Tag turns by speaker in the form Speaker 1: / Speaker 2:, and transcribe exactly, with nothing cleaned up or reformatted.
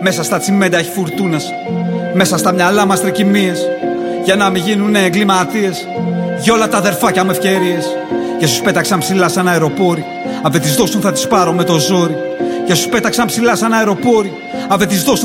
Speaker 1: Μέσα στα τσιμέντα έχει φουρτούνας, μέσα στα μυαλά μας τρικυμίες, για να μην γίνουνε εγκληματίες. Για όλα τα αδερφάκια με ευκαιρίες. Για όσους πέταξαν ψηλά σαν αεροπόροι, αν δεν τις δώσουν θα τις πάρω με το ζόρι. Για όσους πέταξαν ψηλά σαν αεροπόροι, αν δεν τις δώσουν